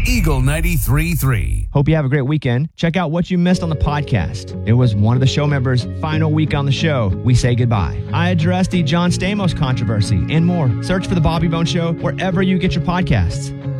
Eagle 93.3. Hope you have a great weekend. Check out what you missed on the podcast. It was one of the show members' final week on the show. We say goodbye. I addressed the John Stamos controversy and more. Search for The Bobby Bones Show wherever you get your podcasts.